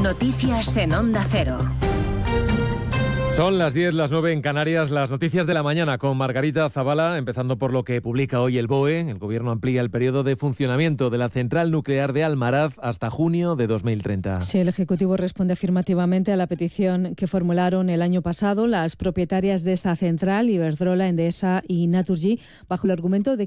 Noticias en Onda Cero. Son las 10, las 9 en Canarias, las noticias de la mañana con Margarita Zavala, empezando por lo que publica hoy el BOE. El Gobierno amplía el periodo de funcionamiento de la central nuclear de Almaraz hasta junio de 2030. Sí, el Ejecutivo responde afirmativamente a la petición que formularon el año pasado las propietarias de esta central, Iberdrola, Endesa y Naturgy, bajo el argumento de